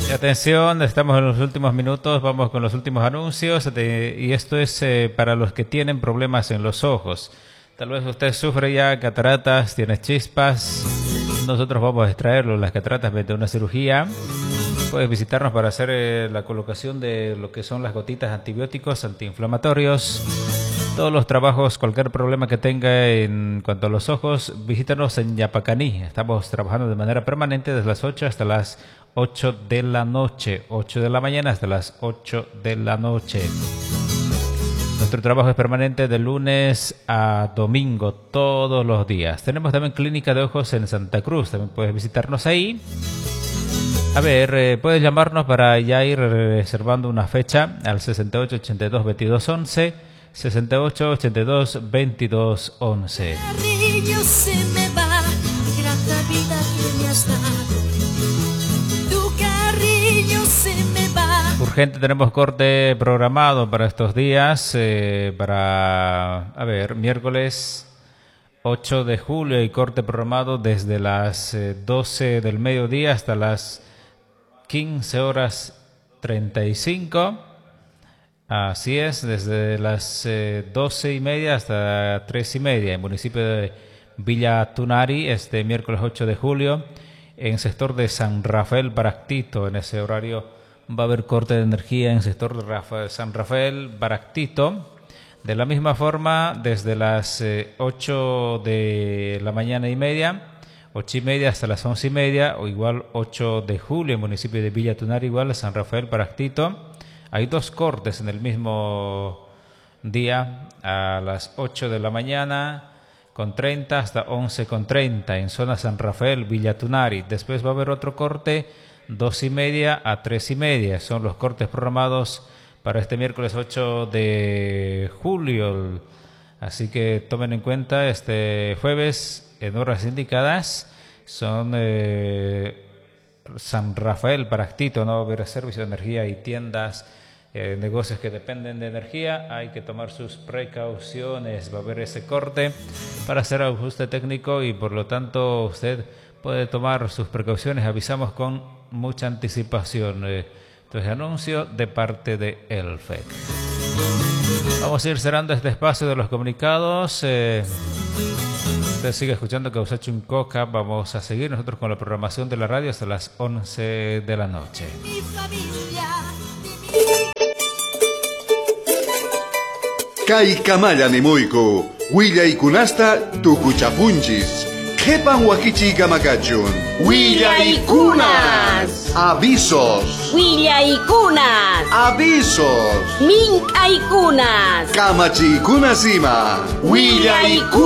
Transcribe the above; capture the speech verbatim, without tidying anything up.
Atención, estamos en los últimos minutos, vamos con los últimos anuncios de, y esto es eh, para los que tienen problemas en los ojos. Tal vez usted sufre ya cataratas, tiene chispas, nosotros vamos a extraerlo, las cataratas mediante una cirugía. Puedes visitarnos para hacer eh, la colocación de lo que son las gotitas antibióticos, antiinflamatorios. Todos los trabajos, cualquier problema que tenga en cuanto a los ojos, visítanos en Yapacaní. Estamos trabajando de manera permanente desde las ocho hasta las ocho de la noche. ocho de la mañana hasta las ocho de la noche. Nuestro trabajo es permanente de lunes a domingo, todos los días. Tenemos también clínica de ojos en Santa Cruz. También puedes visitarnos ahí. A ver, eh, puedes llamarnos para ya ir reservando una fecha al sesenta y ocho, ochenta y dos, veintidós, once. sesenta y ocho, ochenta y dos, veintidós, once. Carrillo se me va, grata vida que me has dado. Tu carrillo se me va. Urgente, tenemos corte programado para estos días, eh, para, a ver, miércoles ocho de julio y corte programado desde las eh, doce del mediodía hasta las quince horas treinta y cinco. Así es, desde las eh, doce y media hasta tres y media en el municipio de Villa Tunari, este miércoles ocho de julio, en el sector de San Rafael Baractito. En ese horario va a haber corte de energía en el sector de Rafa, San Rafael Baractito. De la misma forma, desde las eh, ocho de la mañana y media, ocho y media hasta las once y media, o igual ocho de julio en el municipio de Villa Tunari, igual San Rafael Baractito. Hay dos cortes en el mismo día, a las ocho de la mañana con treinta hasta once con treinta en zona San Rafael, Villa Tunari. Después va a haber otro corte, dos y media a tres y media. Son los cortes programados para este miércoles ocho de julio. Así que tomen en cuenta este jueves en horas indicadas. Son eh, San Rafael Baractito, no va a haber servicio de energía y tiendas. Eh, negocios que dependen de energía, hay que tomar sus precauciones. Va a haber ese corte para hacer ajuste técnico y por lo tanto usted puede tomar sus precauciones. Avisamos con mucha anticipación. Eh, entonces, anuncio de parte de Elfec. Vamos a ir cerrando este espacio de los comunicados. Eh, usted sigue escuchando Causachun Coca. Vamos a seguir nosotros con la programación de la radio hasta las once de la noche. Mi familia. Kaikamaya Nemoico, Willa y Kunasta, Tucuchapunchis, Kepan Wakichi Gamakachun, Willa y Kunas, Avisos, Willa y Kunas, Avisos, Minca y Kunas, Kamachi Kunasima, Willa y Kunas.